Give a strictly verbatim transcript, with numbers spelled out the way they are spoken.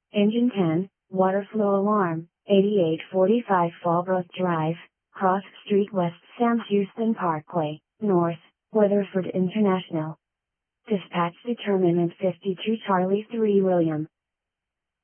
Engine ten, water flow alarm, eighty-eight forty-five Fallbrook Drive, Cross Street West Sam Houston Parkway, North, Weatherford International. Dispatch determinant fifty-two Charlie three William.